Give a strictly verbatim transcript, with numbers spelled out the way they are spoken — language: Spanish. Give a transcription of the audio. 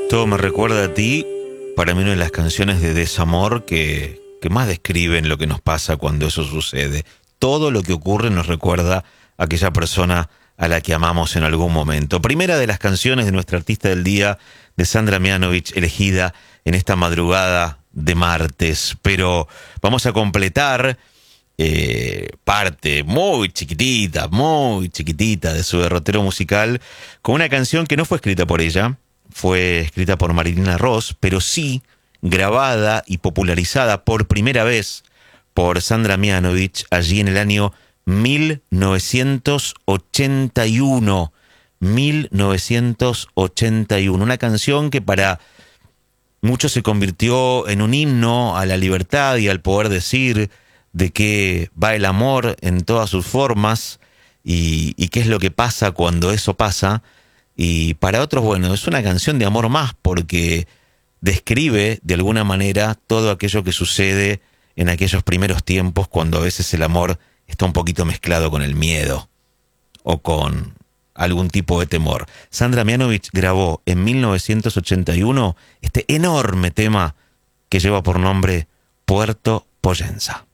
Todo me recuerda a ti, para mí una de las canciones de desamor que, que más describen lo que nos pasa cuando eso sucede. Todo lo que ocurre nos recuerda a aquella persona a la que amamos en algún momento. Primera de las canciones de nuestra artista del día, de Sandra Mianovich, elegida en esta madrugada de martes. Pero vamos a completar eh, parte muy chiquitita, muy chiquitita de su derrotero musical con una canción que no fue escrita por ella. Fue escrita por Marilina Ross, pero sí grabada y popularizada por primera vez por Sandra Mianovich allí en el año mil novecientos ochenta y uno. mil novecientos ochenta y uno. Una canción que para muchos se convirtió en un himno a la libertad y al poder decir de qué va el amor en todas sus formas y, y qué es lo que pasa cuando eso pasa. Y para otros, bueno, es una canción de amor más porque describe de alguna manera todo aquello que sucede en aquellos primeros tiempos cuando a veces el amor está un poquito mezclado con el miedo o con algún tipo de temor. Sandra Mianovich grabó en mil novecientos ochenta y uno este enorme tema que lleva por nombre Puerto Poyensa.